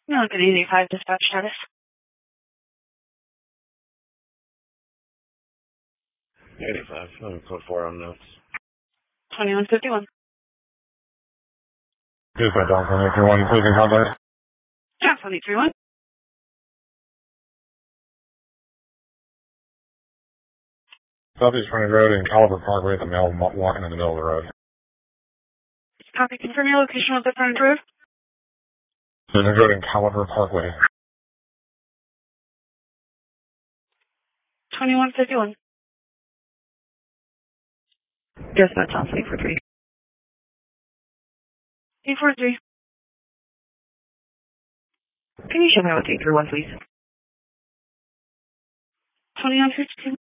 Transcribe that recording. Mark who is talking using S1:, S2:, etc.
S1: No, good 85 dispatch status.
S2: 85. Let me put 4 on notes.
S1: 2151.
S2: Dispatch on 2031, please in contact.
S1: Yeah, 2031.
S2: Southeast Frontage Road and Caliber Parkway, the male walking in the middle of the road.
S1: Copy. Confirm your location with the front road.
S2: Frontage Road and Caliber Parkway.
S1: 2151.
S3: Dispatch on 843.
S1: 843.
S3: Can you show me what 831, please?
S1: 2152.